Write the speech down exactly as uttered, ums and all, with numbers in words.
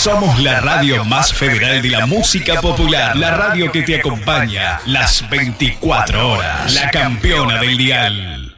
Somos la radio más federal de la música popular. La radio que te acompaña las veinticuatro horas. La campeona del dial.